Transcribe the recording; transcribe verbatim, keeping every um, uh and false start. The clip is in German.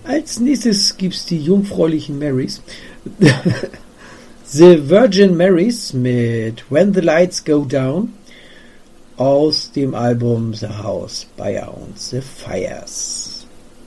Als nächstes gibt's die jungfräulichen Marys. The Virgin Marys mit When the Lights Go Down aus dem Album The House, Bayer und The Fires.